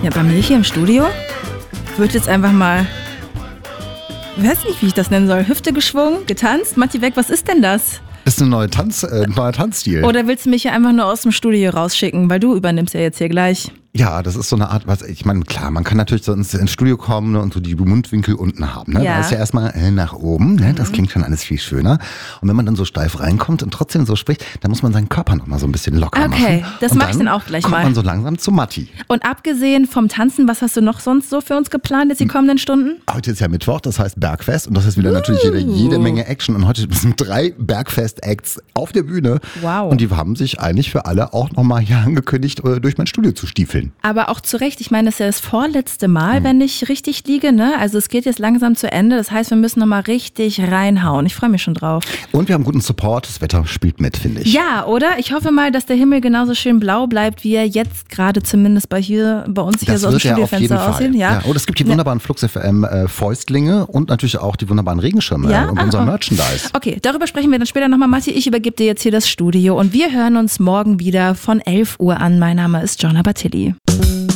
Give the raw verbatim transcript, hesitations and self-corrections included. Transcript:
Ja, bei mir hier im Studio wird jetzt einfach mal, ich weiß nicht, wie ich das nennen soll, Hüfte geschwungen, getanzt. Matti weg, was ist denn das? Das ist ein neuer, Tanz, äh, neuer Tanzstil. Oder willst du mich hier einfach nur aus dem Studio rausschicken, weil du übernimmst ja jetzt hier gleich. Ja, das ist so eine Art, was ich meine, klar, man kann natürlich so ins, ins Studio kommen, ne, und so die Mundwinkel unten haben. Ne? Ja. Da ist ja erstmal äh, nach oben, ne? Das klingt schon alles viel schöner. Und wenn man dann so steif reinkommt und trotzdem so spricht, dann muss man seinen Körper nochmal so ein bisschen locker machen. Okay, das Und mache ich dann auch gleich kommt mal. man so langsam zu Matti. Und abgesehen vom Tanzen, was hast du noch sonst so für uns geplant jetzt die kommenden Stunden? Heute ist ja Mittwoch, das heißt Bergfest und das ist wieder Uh. natürlich jede, jede Menge Action. Und heute sind drei Bergfest-Acts auf der Bühne. Wow. Und die haben sich eigentlich für alle auch nochmal hier angekündigt, äh, durch mein Studio zu stiefeln. Aber auch zu Recht, ich meine, das ist ja das vorletzte Mal, mhm. wenn ich richtig liege, ne? Also es geht jetzt langsam zu Ende, das heißt, wir müssen nochmal richtig reinhauen. Ich freue mich schon drauf. Und wir haben guten Support, das Wetter spielt mit, finde ich. Ja, oder? Ich hoffe mal, dass der Himmel genauso schön blau bleibt, wie er jetzt gerade zumindest bei hier bei uns hier Das so aus dem wird ja auf jeden Studiofenster Fall. aussehen. Ja. Ja. Und es gibt die wunderbaren Flux F M äh, Fäustlinge und natürlich auch die wunderbaren Regenschirme Ja? äh, und Ah, unser oh. Merchandise. Okay, darüber sprechen wir dann später nochmal. Matti, ich übergebe dir jetzt hier das Studio und wir hören uns morgen wieder von elf Uhr an. Mein Name ist Jonna Bartilli.